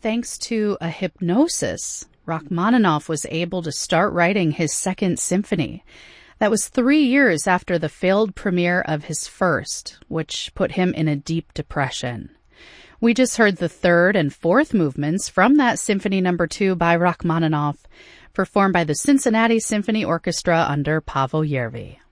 thanks to a hypnosis, Rachmaninoff was able to start writing his second symphony. That was 3 years after the failed premiere of his first, which put him in a deep depression. We just heard the third and fourth movements from that Symphony No. 2 by Rachmaninoff, performed by the Cincinnati Symphony Orchestra under Paavo Järvi.